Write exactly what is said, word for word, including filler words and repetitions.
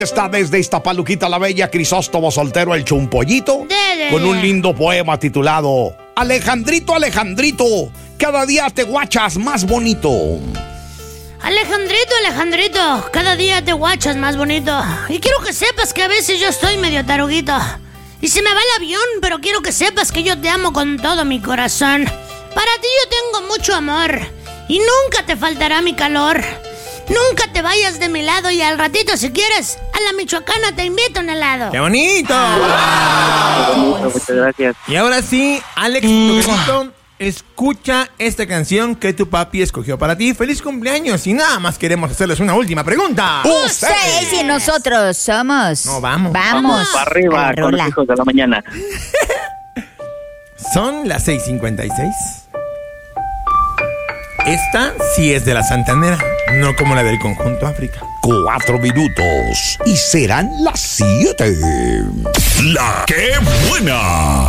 Está desde Iztapaluquita la Bella, Crisóstomo Soltero el Chumpollito, con un lindo poema titulado Alejandrito, Alejandrito, cada día te guachas más bonito. Alejandrito, Alejandrito, cada día te guachas más bonito. Y quiero que sepas que a veces yo estoy medio taruguito y se me va el avión, pero quiero que sepas que yo te amo con todo mi corazón. Para ti yo tengo mucho amor y nunca te faltará mi calor. Nunca te vayas de mi lado y al ratito, si quieres, a la michoacana te invito a un helado. ¡Qué bonito! Wow. Muchas gracias. Y ahora sí, Alex, mm. escucha esta canción que tu papi escogió para ti. ¡Feliz cumpleaños! Y nada más queremos hacerles una última pregunta. Ustedes y nosotros somos. No, vamos. Vamos. Vamos para arriba con los hijos de la mañana. Son las seis cincuenta y seis. Esta sí es de la Santanera, no como la del Conjunto África. Cuatro minutos y serán las siete. La que buena.